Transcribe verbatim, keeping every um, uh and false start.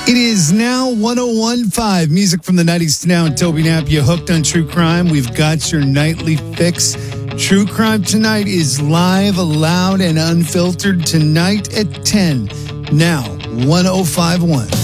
It is now one oh one point five. Music from the nineties to now. And Toby Knapp, you hooked on true crime. We've got your nightly fix. True Crime Tonight is live, loud, and unfiltered tonight at ten. Now, one oh five point one.